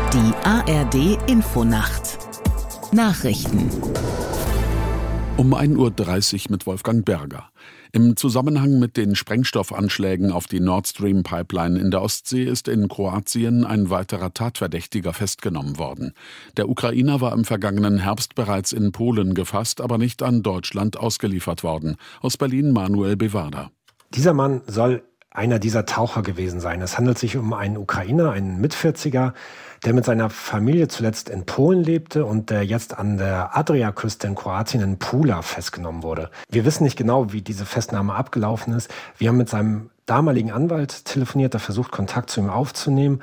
Die ARD Infonacht. Nachrichten. Um 1:30 Uhr mit Wolfgang Berger. Im Zusammenhang mit den Sprengstoffanschlägen auf die Nord Stream Pipeline in der Ostsee ist in Kroatien ein weiterer Tatverdächtiger festgenommen worden. Der Ukrainer war im vergangenen Herbst bereits in Polen gefasst, aber nicht an Deutschland ausgeliefert worden. Aus Berlin Manuel Bevada. Dieser Mann soll einer dieser Taucher gewesen sein. Es handelt sich um einen Ukrainer, einen Mit-40er, der mit seiner Familie zuletzt in Polen lebte und der jetzt an der Adriaküste in Kroatien in Pula festgenommen wurde. Wir wissen nicht genau, wie diese Festnahme abgelaufen ist. Wir haben mit seinem damaligen Anwalt telefoniert, der versucht, Kontakt zu ihm aufzunehmen.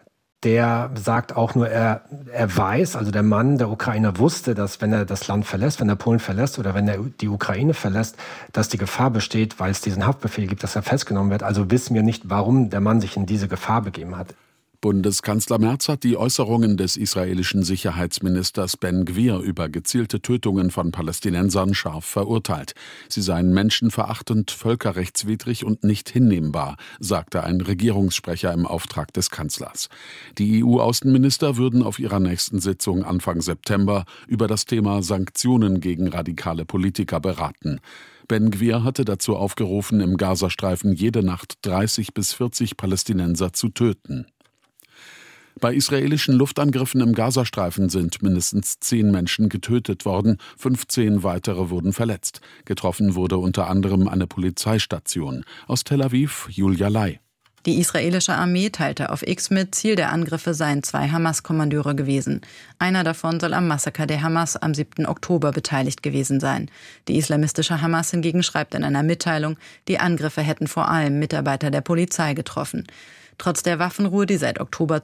Der sagt auch nur, er weiß, also der Mann, der Ukrainer wusste, dass wenn er das Land verlässt, wenn er Polen verlässt oder wenn er die Ukraine verlässt, dass die Gefahr besteht, weil es diesen Haftbefehl gibt, dass er festgenommen wird. Also wissen wir nicht, warum der Mann sich in diese Gefahr begeben hat. Bundeskanzler Merz hat die Äußerungen des israelischen Sicherheitsministers Ben Gvir über gezielte Tötungen von Palästinensern scharf verurteilt. Sie seien menschenverachtend, völkerrechtswidrig und nicht hinnehmbar, sagte ein Regierungssprecher im Auftrag des Kanzlers. Die EU-Außenminister würden auf ihrer nächsten Sitzung Anfang September über das Thema Sanktionen gegen radikale Politiker beraten. Ben Gvir hatte dazu aufgerufen, im Gazastreifen jede Nacht 30 bis 40 Palästinenser zu töten. Bei israelischen Luftangriffen im Gazastreifen sind mindestens 10 Menschen getötet worden, 15 weitere wurden verletzt. Getroffen wurde unter anderem eine Polizeistation. Aus Tel Aviv, Julia Lai. Die israelische Armee teilte auf X mit, Ziel der Angriffe seien 2 Hamas-Kommandeure gewesen. Einer davon soll am Massaker der Hamas am 7. Oktober beteiligt gewesen sein. Die islamistische Hamas hingegen schreibt in einer Mitteilung, die Angriffe hätten vor allem Mitarbeiter der Polizei getroffen. Trotz der Waffenruhe, die seit Oktober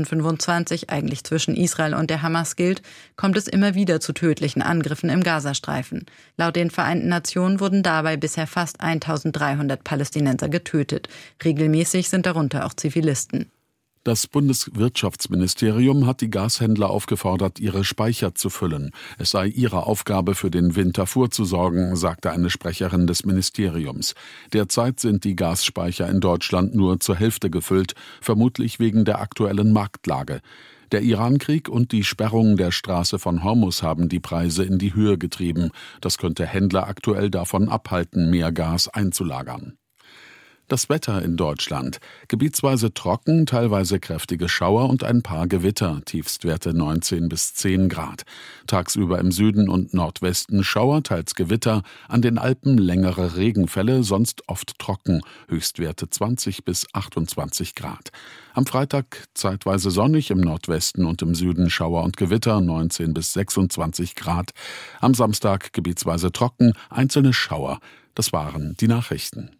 2025 eigentlich zwischen Israel und der Hamas gilt, kommt es immer wieder zu tödlichen Angriffen im Gazastreifen. Laut den Vereinten Nationen wurden dabei bisher fast 1300 Palästinenser getötet. Regelmäßig sind darunter auch Zivilisten. Das Bundeswirtschaftsministerium hat die Gashändler aufgefordert, ihre Speicher zu füllen. Es sei ihre Aufgabe, für den Winter vorzusorgen, sagte eine Sprecherin des Ministeriums. Derzeit sind die Gasspeicher in Deutschland nur zur Hälfte gefüllt, vermutlich wegen der aktuellen Marktlage. Der Irankrieg und die Sperrung der Straße von Hormuz haben die Preise in die Höhe getrieben. Das könnte Händler aktuell davon abhalten, mehr Gas einzulagern. Das Wetter in Deutschland. Gebietsweise trocken, teilweise kräftige Schauer und ein paar Gewitter, Tiefstwerte 19 bis 10 Grad. Tagsüber im Süden und Nordwesten Schauer, teils Gewitter, an den Alpen längere Regenfälle, sonst oft trocken, Höchstwerte 20 bis 28 Grad. Am Freitag zeitweise sonnig, im Nordwesten und im Süden Schauer und Gewitter, 19 bis 26 Grad. Am Samstag gebietsweise trocken, einzelne Schauer. Das waren die Nachrichten.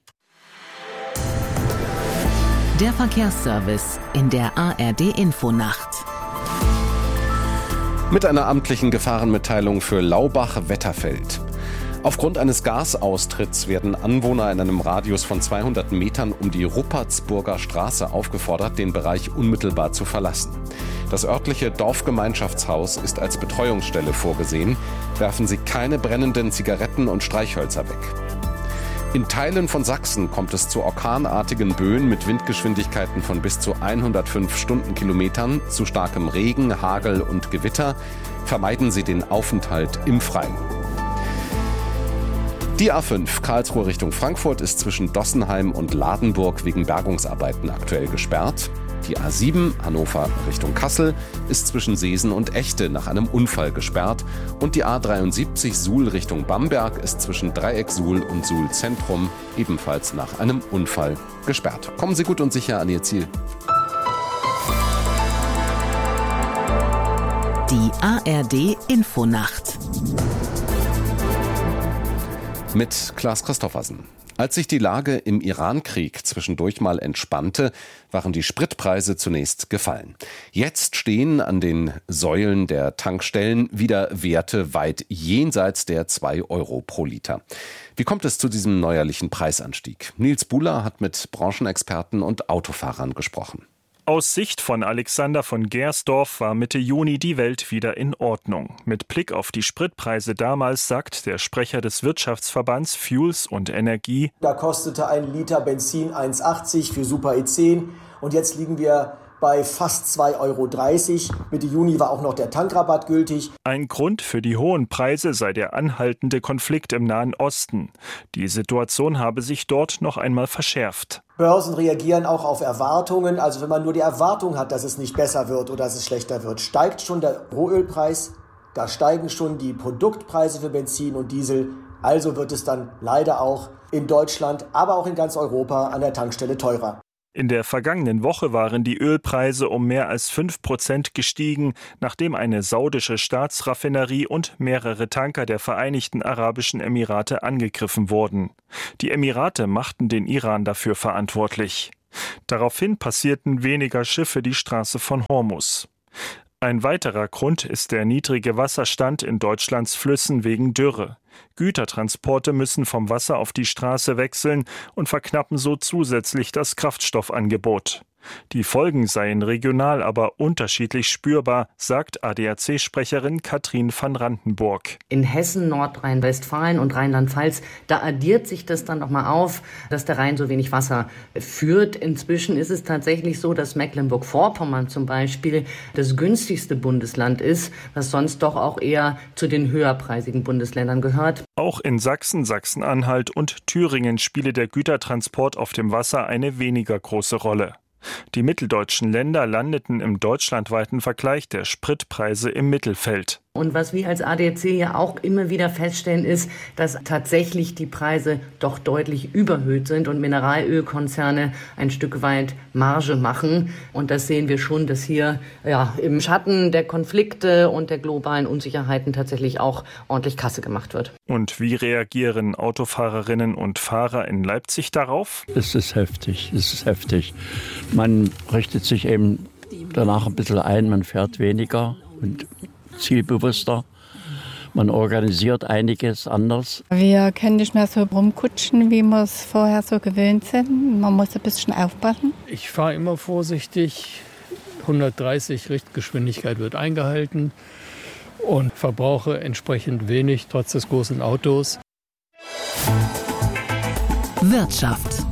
Der Verkehrsservice in der ARD Infonacht. Mit einer amtlichen Gefahrenmitteilung für Laubach-Wetterfeld. Aufgrund eines Gasaustritts werden Anwohner in einem Radius von 200 Metern um die Ruppertsburger Straße aufgefordert, den Bereich unmittelbar zu verlassen. Das örtliche Dorfgemeinschaftshaus ist als Betreuungsstelle vorgesehen. Werfen Sie keine brennenden Zigaretten und Streichhölzer weg. In Teilen von Sachsen kommt es zu orkanartigen Böen mit Windgeschwindigkeiten von bis zu 105 Stundenkilometern, zu starkem Regen, Hagel und Gewitter. Vermeiden Sie den Aufenthalt im Freien. Die A5 Karlsruhe Richtung Frankfurt ist zwischen Dossenheim und Ladenburg wegen Bergungsarbeiten aktuell gesperrt. Die A7 Hannover Richtung Kassel ist zwischen Seesen und Echte nach einem Unfall gesperrt. Und die A73 Suhl Richtung Bamberg ist zwischen Dreieck Suhl und Suhl Zentrum ebenfalls nach einem Unfall gesperrt. Kommen Sie gut und sicher an Ihr Ziel. Die ARD Infonacht. Mit Klaas Christoffersen. Als sich die Lage im Irankrieg zwischendurch mal entspannte, waren die Spritpreise zunächst gefallen. Jetzt stehen an den Säulen der Tankstellen wieder Werte weit jenseits der 2 Euro pro Liter. Wie kommt es zu diesem neuerlichen Preisanstieg? Nils Buhler hat mit Branchenexperten und Autofahrern gesprochen. Aus Sicht von Alexander von Gersdorf war Mitte Juni die Welt wieder in Ordnung. Mit Blick auf die Spritpreise damals sagt der Sprecher des Wirtschaftsverbands Fuels und Energie: Da kostete ein Liter Benzin 1,80 für Super E10 und jetzt liegen wir bei fast 2,30 €. Mitte Juni war auch noch der Tankrabatt gültig. Ein Grund für die hohen Preise sei der anhaltende Konflikt im Nahen Osten. Die Situation habe sich dort noch einmal verschärft. Börsen reagieren auch auf Erwartungen. Also wenn man nur die Erwartung hat, dass es nicht besser wird oder dass es schlechter wird, steigt schon der Rohölpreis, da steigen schon die Produktpreise für Benzin und Diesel. Also wird es dann leider auch in Deutschland, aber auch in ganz Europa an der Tankstelle teurer. In der vergangenen Woche waren die Ölpreise um mehr als 5% gestiegen, nachdem eine saudische Staatsraffinerie und mehrere Tanker der Vereinigten Arabischen Emirate angegriffen wurden. Die Emirate machten den Iran dafür verantwortlich. Daraufhin passierten weniger Schiffe die Straße von Hormuz. Ein weiterer Grund ist der niedrige Wasserstand in Deutschlands Flüssen wegen Dürre. Gütertransporte müssen vom Wasser auf die Straße wechseln und verknappen so zusätzlich das Kraftstoffangebot. Die Folgen seien regional aber unterschiedlich spürbar, sagt ADAC-Sprecherin Katrin van Randenburg. In Hessen, Nordrhein-Westfalen und Rheinland-Pfalz, da addiert sich das dann nochmal auf, dass der Rhein so wenig Wasser führt. Inzwischen ist es tatsächlich so, dass Mecklenburg-Vorpommern zum Beispiel das günstigste Bundesland ist, was sonst doch auch eher zu den höherpreisigen Bundesländern gehört. Auch in Sachsen, Sachsen-Anhalt und Thüringen spiele der Gütertransport auf dem Wasser eine weniger große Rolle. Die mitteldeutschen Länder landeten im deutschlandweiten Vergleich der Spritpreise im Mittelfeld. Und was wir als ADAC ja auch immer wieder feststellen, ist, dass tatsächlich die Preise doch deutlich überhöht sind und Mineralölkonzerne ein Stück weit Marge machen. Und das sehen wir schon, dass hier im Schatten der Konflikte und der globalen Unsicherheiten tatsächlich auch ordentlich Kasse gemacht wird. Und wie reagieren Autofahrerinnen und Fahrer in Leipzig darauf? Es ist heftig. Man richtet sich eben danach ein bisschen ein, man fährt weniger und zielbewusster. Man organisiert einiges anders. Wir können nicht mehr so rumkutschen, wie wir es vorher so gewöhnt sind. Man muss ein bisschen aufpassen. Ich fahre immer vorsichtig. 130 Richtgeschwindigkeit wird eingehalten und verbrauche entsprechend wenig, trotz des großen Autos. Wirtschaft.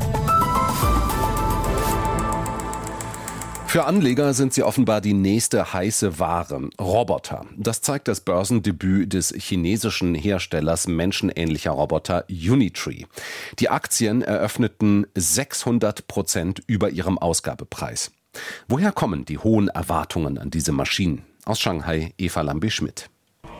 Für Anleger sind sie offenbar die nächste heiße Ware. Roboter. Das zeigt das Börsendebüt des chinesischen Herstellers menschenähnlicher Roboter Unitree. Die Aktien eröffneten 600% über ihrem Ausgabepreis. Woher kommen die hohen Erwartungen an diese Maschinen? Aus Shanghai, Eva Lambi-Schmidt.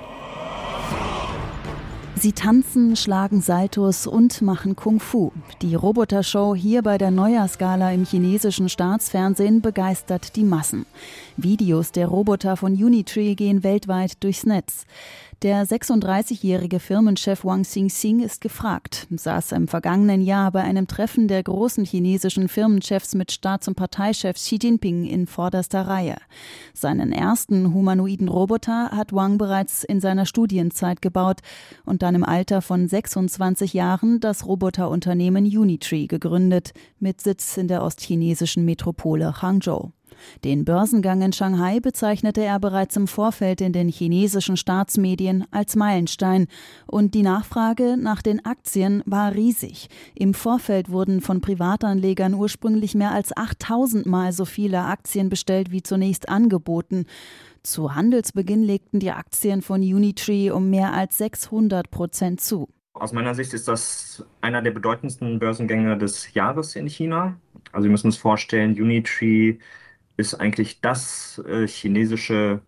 Sie tanzen, schlagen Saltos und machen Kung-Fu. Die Robotershow hier bei der Neujahrsgala im chinesischen Staatsfernsehen begeistert die Massen. Videos der Roboter von Unitree gehen weltweit durchs Netz. Der 36-jährige Firmenchef Wang Xingxing ist gefragt, saß im vergangenen Jahr bei einem Treffen der großen chinesischen Firmenchefs mit Staats- und Parteichef Xi Jinping in vorderster Reihe. Seinen ersten humanoiden Roboter hat Wang bereits in seiner Studienzeit gebaut und dann im Alter von 26 Jahren das Roboterunternehmen Unitree gegründet, mit Sitz in der ostchinesischen Metropole Hangzhou. Den Börsengang in Shanghai bezeichnete er bereits im Vorfeld in den chinesischen Staatsmedien als Meilenstein. Und die Nachfrage nach den Aktien war riesig. Im Vorfeld wurden von Privatanlegern ursprünglich mehr als 8000 Mal so viele Aktien bestellt wie zunächst angeboten. Zu Handelsbeginn legten die Aktien von Unitree um mehr als 600% zu. Aus meiner Sicht ist das einer der bedeutendsten Börsengänge des Jahres in China. Also Sie müssen uns vorstellen, Unitree ist eigentlich das chinesische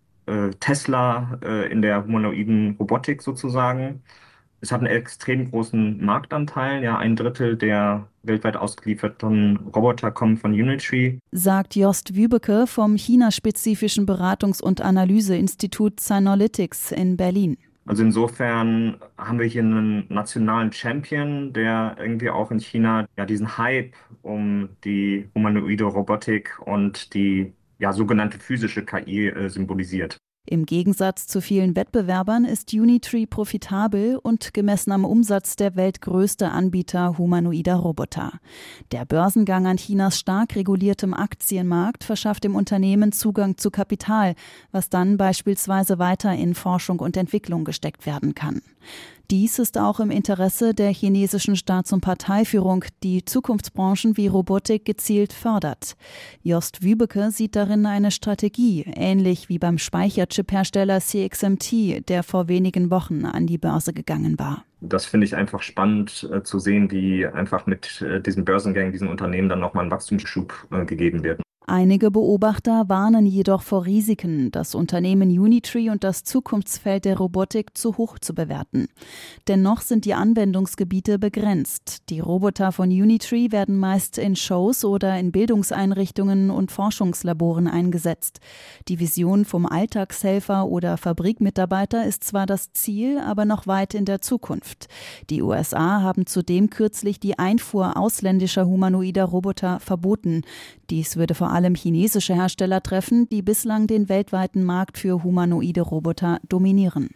Tesla in der humanoiden Robotik sozusagen. Es hat einen extrem großen Marktanteil. Ja, 1/3 der weltweit ausgelieferten Roboter kommen von Unitree. Sagt Jost Wübeke vom chinaspezifischen Beratungs- und Analyseinstitut Synalytics in Berlin. Also insofern haben wir hier einen nationalen Champion, der irgendwie auch in China diesen Hype um die humanoide Robotik und die sogenannte physische KI symbolisiert. Im Gegensatz zu vielen Wettbewerbern ist Unitree profitabel und gemessen am Umsatz der weltgrößte Anbieter humanoider Roboter. Der Börsengang an Chinas stark reguliertem Aktienmarkt verschafft dem Unternehmen Zugang zu Kapital, was dann beispielsweise weiter in Forschung und Entwicklung gesteckt werden kann. Dies ist auch im Interesse der chinesischen Staats- und Parteiführung, die Zukunftsbranchen wie Robotik gezielt fördert. Jost Wübeke sieht darin eine Strategie, ähnlich wie beim Speicherchip-Hersteller CXMT, der vor wenigen Wochen an die Börse gegangen war. Das finde ich einfach spannend zu sehen, wie einfach mit diesen Börsengängen, diesen Unternehmen dann nochmal ein Wachstumsschub gegeben wird. Einige Beobachter warnen jedoch vor Risiken, das Unternehmen Unitree und das Zukunftsfeld der Robotik zu hoch zu bewerten. Dennoch sind die Anwendungsgebiete begrenzt. Die Roboter von Unitree werden meist in Shows oder in Bildungseinrichtungen und Forschungslaboren eingesetzt. Die Vision vom Alltagshelfer oder Fabrikmitarbeiter ist zwar das Ziel, aber noch weit in der Zukunft. Die USA haben zudem kürzlich die Einfuhr ausländischer humanoider Roboter verboten. Dies würde vor allem chinesische Hersteller treffen, die bislang den weltweiten Markt für humanoide Roboter dominieren.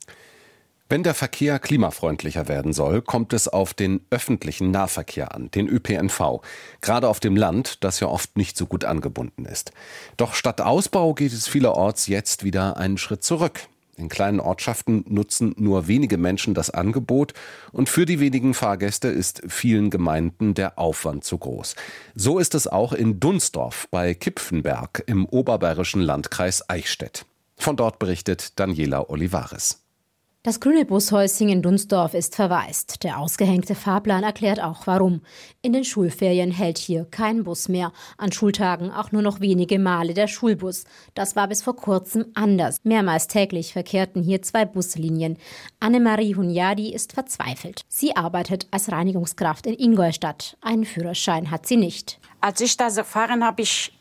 Wenn der Verkehr klimafreundlicher werden soll, kommt es auf den öffentlichen Nahverkehr an, den ÖPNV. Gerade auf dem Land, das ja oft nicht so gut angebunden ist. Doch statt Ausbau geht es vielerorts jetzt wieder einen Schritt zurück. In kleinen Ortschaften nutzen nur wenige Menschen das Angebot und für die wenigen Fahrgäste ist vielen Gemeinden der Aufwand zu groß. So ist es auch in Dunsdorf bei Kipfenberg im oberbayerischen Landkreis Eichstätt. Von dort berichtet Daniela Olivares. Das grüne Bushäuschen in Dunsdorf ist verwaist. Der ausgehängte Fahrplan erklärt auch warum. In den Schulferien hält hier kein Bus mehr. An Schultagen auch nur noch wenige Male der Schulbus. Das war bis vor kurzem anders. Mehrmals täglich verkehrten hier 2 Buslinien. Annemarie Hunyadi ist verzweifelt. Sie arbeitet als Reinigungskraft in Ingolstadt. Einen Führerschein hat sie nicht. Als ich da gefahren habe,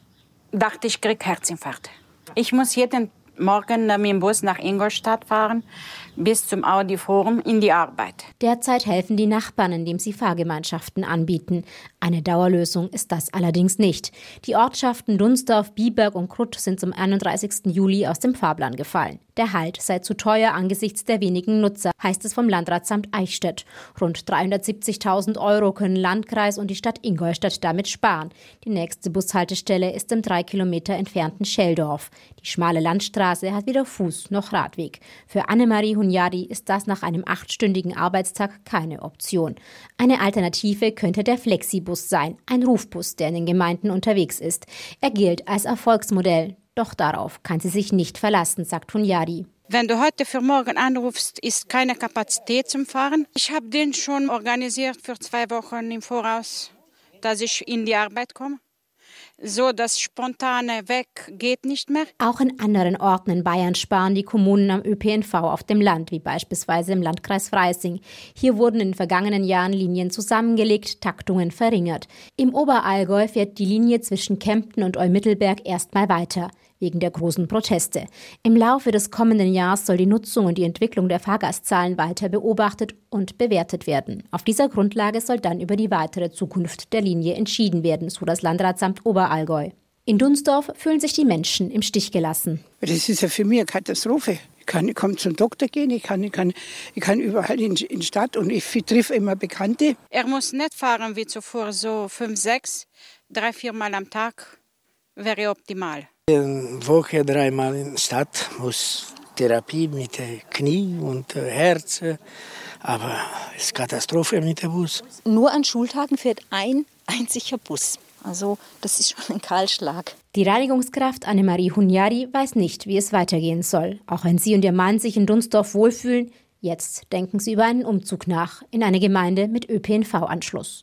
dachte ich, krieg Herzinfarkt. Ich muss jeden Morgen mit dem Bus nach Ingolstadt fahren, bis zum Audi-Forum in die Arbeit. Derzeit helfen die Nachbarn, indem sie Fahrgemeinschaften anbieten. Eine Dauerlösung ist das allerdings nicht. Die Ortschaften Dunsdorf, Biberg und Krutt sind zum 31. Juli aus dem Fahrplan gefallen. Der Halt sei zu teuer angesichts der wenigen Nutzer, heißt es vom Landratsamt Eichstätt. Rund 370.000 € können Landkreis und die Stadt Ingolstadt damit sparen. Die nächste Bushaltestelle ist im 3 Kilometer entfernten Scheldorf. Die schmale Landstraße hat weder Fuß- noch Radweg. Für Annemarie Hunyadi ist das nach einem 8-stündigen Arbeitstag keine Option. Eine Alternative könnte der Flexibus sein, ein Rufbus, der in den Gemeinden unterwegs ist. Er gilt als Erfolgsmodell. Doch darauf kann sie sich nicht verlassen, sagt Hunyadi. Wenn du heute für morgen anrufst, ist keine Kapazität zum Fahren. Ich habe den schon organisiert für 2 Wochen im Voraus, dass ich in die Arbeit komme. So, das spontane Weg geht nicht mehr. Auch in anderen Orten in Bayern sparen die Kommunen am ÖPNV auf dem Land, wie beispielsweise im Landkreis Freising. Hier wurden in den vergangenen Jahren Linien zusammengelegt, Taktungen verringert. Im Oberallgäu fährt die Linie zwischen Kempten und Eumittelberg erstmal weiter, wegen der großen Proteste. Im Laufe des kommenden Jahres soll die Nutzung und die Entwicklung der Fahrgastzahlen weiter beobachtet und bewertet werden. Auf dieser Grundlage soll dann über die weitere Zukunft der Linie entschieden werden, so das Landratsamt Oberallgäu. In Dunsdorf fühlen sich die Menschen im Stich gelassen. Das ist ja für mich eine Katastrophe. Ich kann zum Doktor gehen, ich kann überall in die Stadt und ich treffe immer Bekannte. Er muss nicht fahren wie zuvor, so 5, 6, 3, 4 Mal am Tag wäre optimal. In Woche 3 Mal in der Stadt, muss Therapie mit Knie und Herz, aber es ist Katastrophe mit dem Bus. Nur an Schultagen fährt ein einziger Bus. Also das ist schon ein Kahlschlag. Die Reinigungskraft Annemarie Hunyadi weiß nicht, wie es weitergehen soll. Auch wenn sie und ihr Mann sich in Dunsdorf wohlfühlen, jetzt denken sie über einen Umzug nach in eine Gemeinde mit ÖPNV-Anschluss.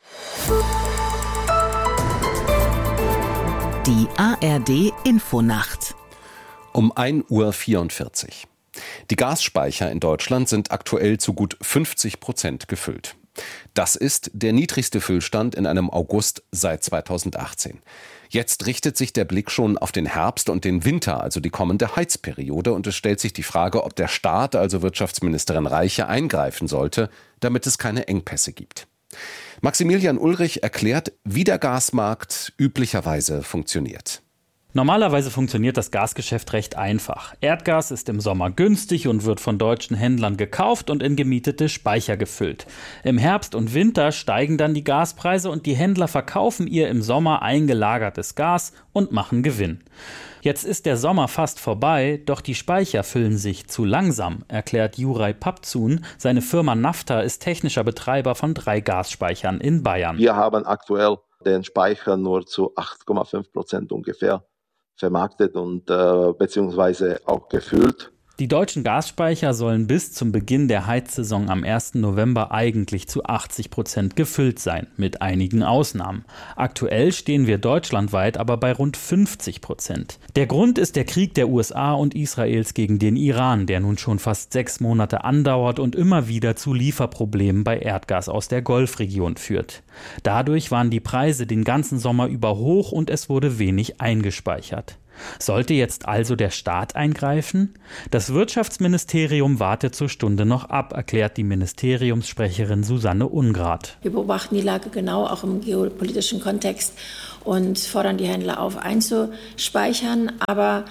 Die ARD Infonacht. Um 1:44 Uhr. Die Gasspeicher in Deutschland sind aktuell zu gut 50% gefüllt. Das ist der niedrigste Füllstand in einem August seit 2018. Jetzt richtet sich der Blick schon auf den Herbst und den Winter, also die kommende Heizperiode. Und es stellt sich die Frage, ob der Staat, also Wirtschaftsministerin Reiche, eingreifen sollte, damit es keine Engpässe gibt. Maximilian Ulrich erklärt, wie der Gasmarkt üblicherweise funktioniert. Normalerweise funktioniert das Gasgeschäft recht einfach. Erdgas ist im Sommer günstig und wird von deutschen Händlern gekauft und in gemietete Speicher gefüllt. Im Herbst und Winter steigen dann die Gaspreise und die Händler verkaufen ihr im Sommer eingelagertes Gas und machen Gewinn. Jetzt ist der Sommer fast vorbei, doch die Speicher füllen sich zu langsam, erklärt Juraj Papzun. Seine Firma Nafta ist technischer Betreiber von 3 Gasspeichern in Bayern. Wir haben aktuell den Speicher nur zu 8,5% ungefähr vermarktet und beziehungsweise auch gefüllt. Die deutschen Gasspeicher sollen bis zum Beginn der Heizsaison am 1. November eigentlich zu 80% gefüllt sein, mit einigen Ausnahmen. Aktuell stehen wir deutschlandweit aber bei rund 50%. Der Grund ist der Krieg der USA und Israels gegen den Iran, der nun schon fast 6 Monate andauert und immer wieder zu Lieferproblemen bei Erdgas aus der Golfregion führt. Dadurch waren die Preise den ganzen Sommer über hoch und es wurde wenig eingespeichert. Sollte jetzt also der Staat eingreifen? Das Wirtschaftsministerium wartet zur Stunde noch ab, erklärt die Ministeriumssprecherin Susanne Ungrad. Wir beobachten die Lage genau, auch im geopolitischen Kontext, und fordern die Händler auf, einzuspeichern, aber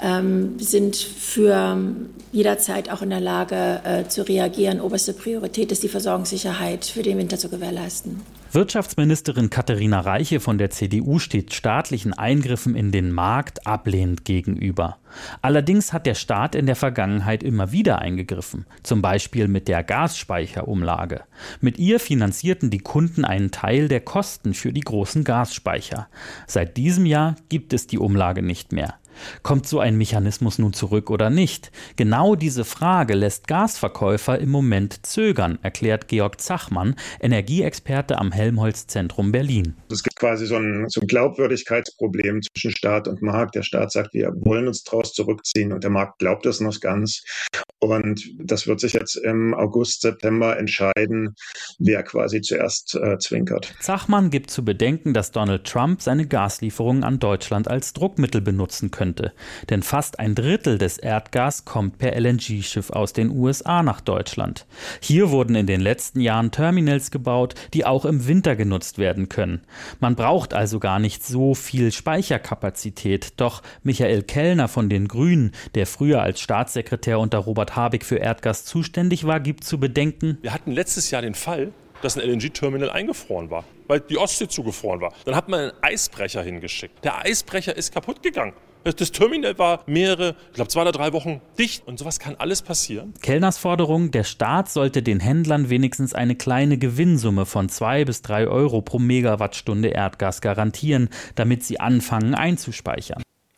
sind für jederzeit auch in der Lage zu reagieren. Oberste Priorität ist die Versorgungssicherheit für den Winter zu gewährleisten. Wirtschaftsministerin Katharina Reiche von der CDU steht staatlichen Eingriffen in den Markt ablehnend gegenüber. Allerdings hat der Staat in der Vergangenheit immer wieder eingegriffen, zum Beispiel mit der Gasspeicherumlage. Mit ihr finanzierten die Kunden einen Teil der Kosten für die großen Gasspeicher. Seit diesem Jahr gibt es die Umlage nicht mehr. Kommt so ein Mechanismus nun zurück oder nicht? Genau diese Frage lässt Gasverkäufer im Moment zögern, erklärt Georg Zachmann, Energieexperte am Helmholtz-Zentrum Berlin. Es gibt quasi so ein Glaubwürdigkeitsproblem zwischen Staat und Markt. Der Staat sagt, wir wollen uns daraus zurückziehen, und der Markt glaubt das noch ganz. Und das wird sich jetzt im August, September entscheiden, wer quasi zuerst zwinkert. Zachmann gibt zu bedenken, dass Donald Trump seine Gaslieferungen an Deutschland als Druckmittel benutzen könnte. Denn fast 1/3 des Erdgas kommt per LNG-Schiff aus den USA nach Deutschland. Hier wurden in den letzten Jahren Terminals gebaut, die auch im Winter genutzt werden können. Man braucht also gar nicht so viel Speicherkapazität. Doch Michael Kellner von den Grünen, der früher als Staatssekretär unter Robert Habeck für Erdgas zuständig war, gibt zu bedenken: Wir hatten letztes Jahr den Fall, dass ein LNG-Terminal eingefroren war, weil die Ostsee zugefroren war. Dann hat man einen Eisbrecher hingeschickt. Der Eisbrecher ist kaputt gegangen. Das Terminal war mehrere, ich glaube 2 oder 3 Wochen dicht, und sowas kann alles passieren. Kellners Forderung: Der Staat sollte den Händlern wenigstens eine kleine Gewinnsumme von 2 bis 3 Euro pro Megawattstunde Erdgas garantieren, damit sie anfangen einzuspeichern.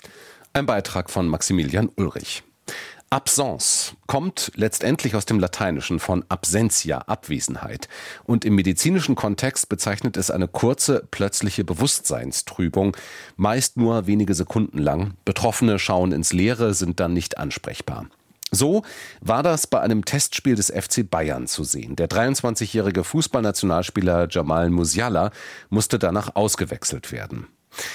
Ein Beitrag von Maximilian Ulrich. Absence kommt letztendlich aus dem Lateinischen von absentia, Abwesenheit. Und im medizinischen Kontext bezeichnet es eine kurze, plötzliche Bewusstseinstrübung, meist nur wenige Sekunden lang. Betroffene schauen ins Leere, sind dann nicht ansprechbar. So war das bei einem Testspiel des FC Bayern zu sehen. Der 23-jährige Fußballnationalspieler Jamal Musiala musste danach ausgewechselt werden.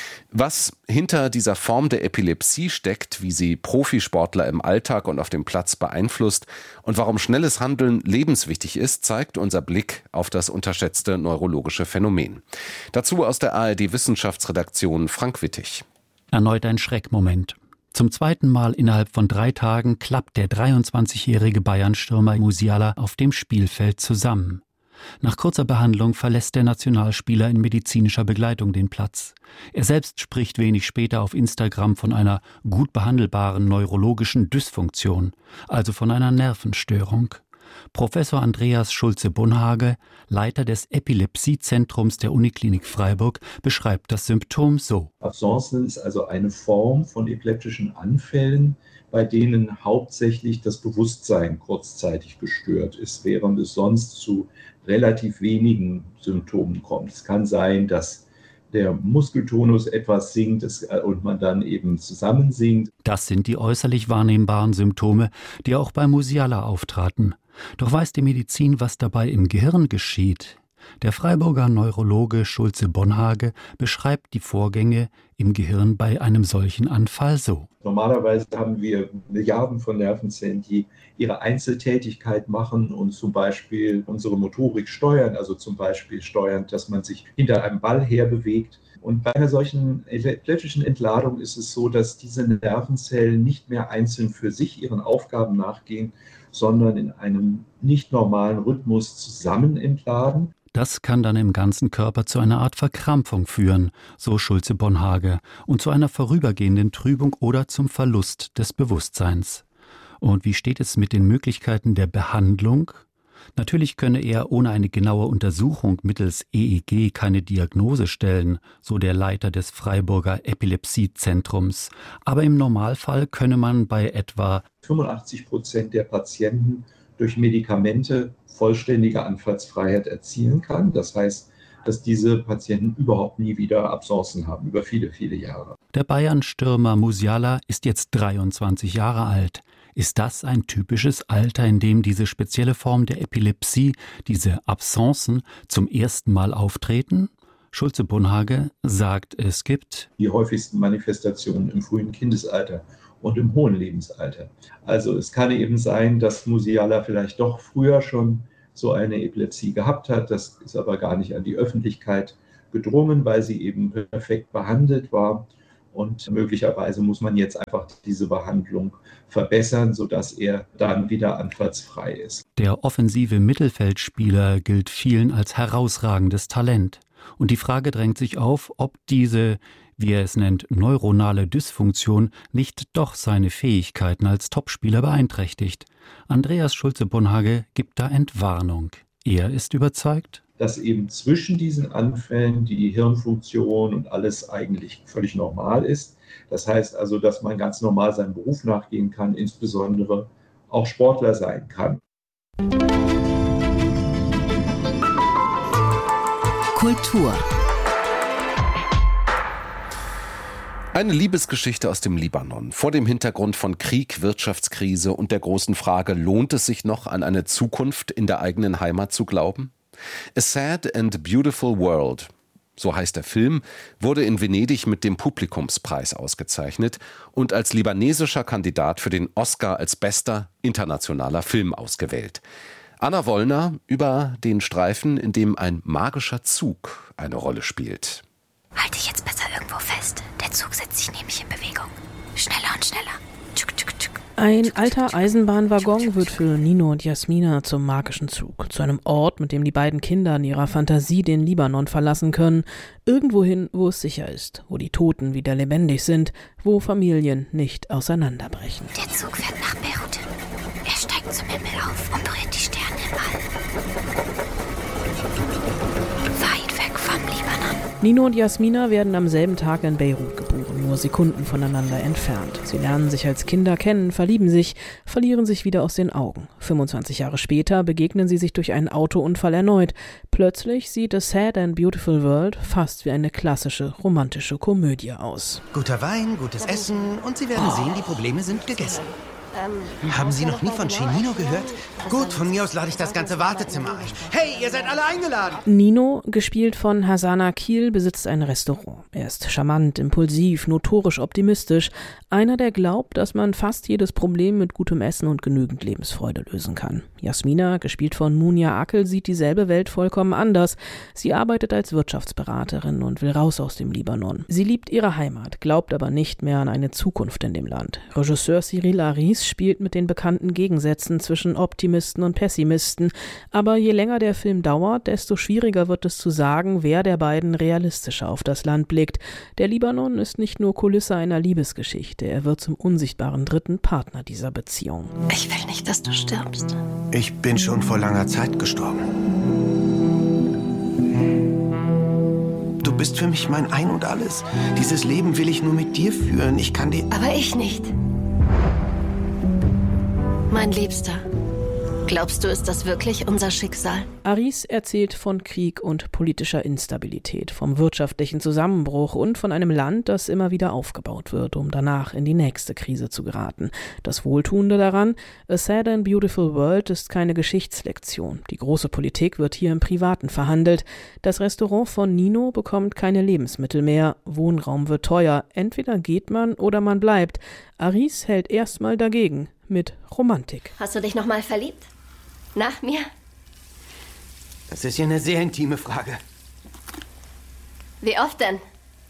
Was hinter dieser Form der Epilepsie steckt, wie sie Profisportler im Alltag und auf dem Platz beeinflusst und warum schnelles Handeln lebenswichtig ist, zeigt unser Blick auf das unterschätzte neurologische Phänomen. Dazu aus der ARD-Wissenschaftsredaktion Frank Wittig. Erneut ein Schreckmoment. Zum 2. Mal innerhalb von 3 Tagen klappt der 23-jährige Bayern-Stürmer Musiala auf dem Spielfeld zusammen. Nach kurzer Behandlung verlässt der Nationalspieler in medizinischer Begleitung den Platz. Er selbst spricht wenig später auf Instagram von einer gut behandelbaren neurologischen Dysfunktion, also von einer Nervenstörung. Professor Andreas Schulze-Bonhage, Leiter des Epilepsiezentrums der Uniklinik Freiburg, beschreibt das Symptom so. Absence ist also eine Form von epileptischen Anfällen, bei denen hauptsächlich das Bewusstsein kurzzeitig gestört ist, während es sonst zu relativ wenigen Symptomen kommt. Es kann sein, dass der Muskeltonus etwas sinkt und man dann eben zusammensinkt. Das sind die äußerlich wahrnehmbaren Symptome, die auch bei Musiala auftraten. Doch weiß die Medizin, was dabei im Gehirn geschieht? Der Freiburger Neurologe Schulze-Bonhage beschreibt die Vorgänge im Gehirn bei einem solchen Anfall so. Normalerweise haben wir Milliarden von Nervenzellen, die ihre Einzeltätigkeit machen und zum Beispiel unsere Motorik steuern, also zum Beispiel steuern, dass man sich hinter einem Ball herbewegt. Und bei einer solchen epileptischen Entladung ist es so, dass diese Nervenzellen nicht mehr einzeln für sich ihren Aufgaben nachgehen, sondern in einem nicht normalen Rhythmus zusammen entladen. Das kann dann im ganzen Körper zu einer Art Verkrampfung führen, so Schulze-Bonhage, und zu einer vorübergehenden Trübung oder zum Verlust des Bewusstseins. Und wie steht es mit den Möglichkeiten der Behandlung? Natürlich könne er ohne eine genaue Untersuchung mittels EEG keine Diagnose stellen, so der Leiter des Freiburger Epilepsiezentrums. Aber im Normalfall könne man bei etwa 85% der Patienten durch Medikamente vollständige Anfallsfreiheit erzielen kann. Das heißt, dass diese Patienten überhaupt nie wieder Absencen haben, über viele, viele Jahre. Der Bayern-Stürmer Musiala ist jetzt 23 Jahre alt. Ist das ein typisches Alter, in dem diese spezielle Form der Epilepsie, diese Absencen, zum ersten Mal auftreten? Schulze-Bonhage sagt, es gibt die häufigsten Manifestationen im frühen Kindesalter und im hohen Lebensalter. Also es kann eben sein, dass Musiala vielleicht doch früher schon so eine Epilepsie gehabt hat. Das ist aber gar nicht an die Öffentlichkeit gedrungen, weil sie eben perfekt behandelt war. Und möglicherweise muss man jetzt einfach diese Behandlung verbessern, sodass er dann wieder anfallsfrei ist. Der offensive Mittelfeldspieler gilt vielen als herausragendes Talent. Und die Frage drängt sich auf, ob diese, wie er es nennt, neuronale Dysfunktion nicht doch seine Fähigkeiten als Topspieler beeinträchtigt. Andreas Schulze-Bonhage gibt da Entwarnung. Er ist überzeugt, dass eben zwischen diesen Anfällen die Hirnfunktion und alles eigentlich völlig normal ist. Das heißt also, dass man ganz normal seinem Beruf nachgehen kann, insbesondere auch Sportler sein kann. Kultur. Eine Liebesgeschichte aus dem Libanon. Vor dem Hintergrund von Krieg, Wirtschaftskrise und der großen Frage, lohnt es sich noch an eine Zukunft in der eigenen Heimat zu glauben? A Sad and Beautiful World, so heißt der Film, wurde in Venedig mit dem Publikumspreis ausgezeichnet und als libanesischer Kandidat für den Oscar als bester internationaler Film ausgewählt. Anna Wollner über den Streifen, in dem ein magischer Zug eine Rolle spielt. Halt dich jetzt besser irgendwo fest. Der Zug setzt sich nämlich in Bewegung. Schneller und schneller. Tschuk, tschuk, tschuk. Ein alter Eisenbahnwaggon wird für Nino und Jasmina zum magischen Zug. Zu einem Ort, mit dem die beiden Kinder in ihrer Fantasie den Libanon verlassen können. Irgendwohin, wo es sicher ist. Wo die Toten wieder lebendig sind. Wo Familien nicht auseinanderbrechen. Der Zug fährt nach Beirut. Er steigt zum Himmel auf und berührt die Sterne im All. Weit weg vom Libanon. Nino und Jasmina werden am selben Tag in Beirut geboren, nur Sekunden voneinander entfernt. Sie lernen sich als Kinder kennen, verlieben sich, verlieren sich wieder aus den Augen. 25 Jahre später begegnen sie sich durch einen Autounfall erneut. Plötzlich sieht A Sad and Beautiful World fast wie eine klassische romantische Komödie aus. Guter Wein, gutes Essen und Sie werden sehen, die Probleme sind gegessen. Haben Sie noch nie von Chinino gehört? Gut, von mir aus lade ich das ganze Wartezimmer ein. Hey, ihr seid alle eingeladen! Nino, gespielt von Hasan Akil, besitzt ein Restaurant. Er ist charmant, impulsiv, notorisch optimistisch. Einer, der glaubt, dass man fast jedes Problem mit gutem Essen und genügend Lebensfreude lösen kann. Jasmina, gespielt von Munia Akel, sieht dieselbe Welt vollkommen anders. Sie arbeitet als Wirtschaftsberaterin und will raus aus dem Libanon. Sie liebt ihre Heimat, glaubt aber nicht mehr an eine Zukunft in dem Land. Regisseur Cyril Aris spielt mit den bekannten Gegensätzen zwischen Optimisten und Pessimisten. Aber je länger der Film dauert, desto schwieriger wird es zu sagen, wer der beiden realistischer auf das Land blickt. Der Libanon ist nicht nur Kulisse einer Liebesgeschichte, er wird zum unsichtbaren dritten Partner dieser Beziehung. Ich will nicht, dass du stirbst. Ich bin schon vor langer Zeit gestorben. Du bist für mich mein Ein und Alles. Dieses Leben will ich nur mit dir führen. Ich kann dir... Aber ich nicht. Mein Liebster, glaubst du, ist das wirklich unser Schicksal? Aris erzählt von Krieg und politischer Instabilität, vom wirtschaftlichen Zusammenbruch und von einem Land, das immer wieder aufgebaut wird, um danach in die nächste Krise zu geraten. Das Wohltuende daran, A Sad and Beautiful World ist keine Geschichtslektion. Die große Politik wird hier im Privaten verhandelt. Das Restaurant von Nino bekommt keine Lebensmittel mehr. Wohnraum wird teuer. Entweder geht man oder man bleibt. Aris hält erstmal dagegen. Mit Romantik. Hast du dich noch mal verliebt? Nach mir? Das ist ja eine sehr intime Frage. Wie oft denn?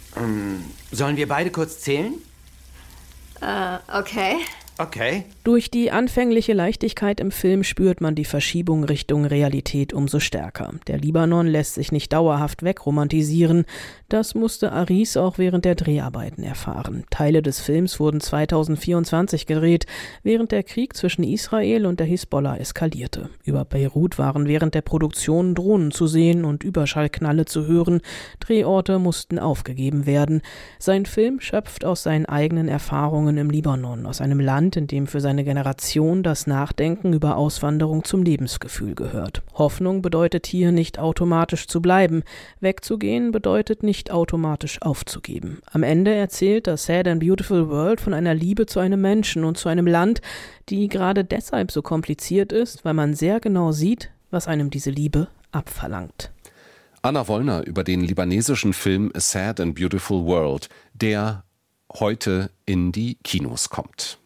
Sollen wir beide kurz zählen? Okay. Okay. Durch die anfängliche Leichtigkeit im Film spürt man die Verschiebung Richtung Realität umso stärker. Der Libanon lässt sich nicht dauerhaft wegromantisieren. Das musste Aris auch während der Dreharbeiten erfahren. Teile des Films wurden 2024 gedreht, während der Krieg zwischen Israel und der Hisbollah eskalierte. Über Beirut waren während der Produktion Drohnen zu sehen und Überschallknalle zu hören. Drehorte mussten aufgegeben werden. Sein Film schöpft aus seinen eigenen Erfahrungen im Libanon, aus einem Land, in dem für seine Generation das Nachdenken über Auswanderung zum Lebensgefühl gehört. Hoffnung bedeutet hier nicht automatisch zu bleiben. Wegzugehen bedeutet nicht automatisch aufzugeben. Am Ende erzählt A Sad and Beautiful World von einer Liebe zu einem Menschen und zu einem Land, die gerade deshalb so kompliziert ist, weil man sehr genau sieht, was einem diese Liebe abverlangt. Anna Wollner über den libanesischen Film A Sad and Beautiful World, der heute in die Kinos kommt.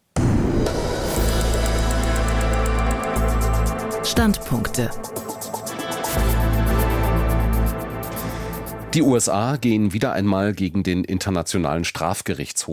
Standpunkte. Die USA gehen wieder einmal gegen den Internationalen Strafgerichtshof